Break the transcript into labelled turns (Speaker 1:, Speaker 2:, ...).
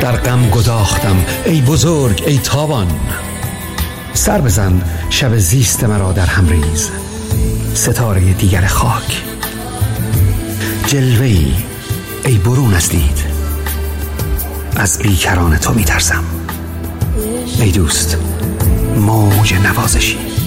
Speaker 1: در غم گداختم ای بزرگ ای تابان. سر بزن شب زیست مرا در هم ریز، ستاره دیگر خاک. جلوه‌ای ای برون از دید، از بیکران تو میترسم. ای دوست موج نوازشی.